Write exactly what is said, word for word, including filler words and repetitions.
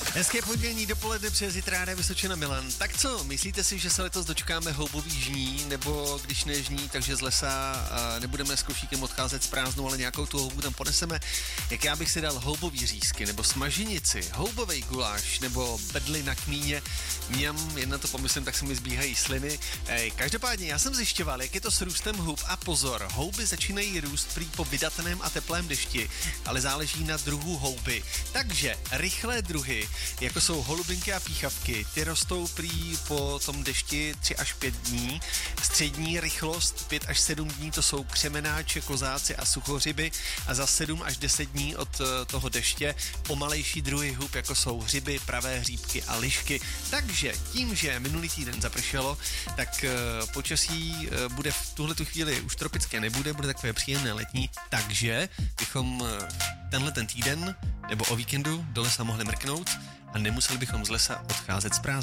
Hezké pondělní dopoledne přes Jitráda Vysočina Milan. Tak co, myslíte si, že se letos dočkáme houbový žní, nebo když ne žní, takže z lesa nebudeme s košíkem odcházet s prázdnou, ale nějakou tu houbu tam poneseme? Jak já bych si dal houbový řízky, nebo smaženici, houbovej guláš, nebo bedly na kmíně, mňam, jen na to pomyslím, tak se mi zbíhají sliny. Ej, každopádně já jsem zjišťoval, jak je to s růstem hub a pozor, houby začínají růst prý po vydatném a teplém dešti, ale záleží na druhu houby. Takže rychlé druhy, jako jsou holubinky a píchavky, ty rostou prý po tom dešti tři až pět dní. Střední rychlost pět až sedm dní, to jsou křemenáče, kozáci a suchořiby, a za sedm až deset dní od toho deště pomalejší druhy hub, jako jsou hřiby, pravé hříbky a lišky. Takže tím, že minulý týden zapršelo, tak uh, počasí uh, bude v tuhletu chvíli už tropické nebude, bude takové příjemné letní, takže bychom uh, tenhle ten týden nebo o víkendu do lesa mohli mrknout a nemuseli bychom z lesa odcházet z prázdnin.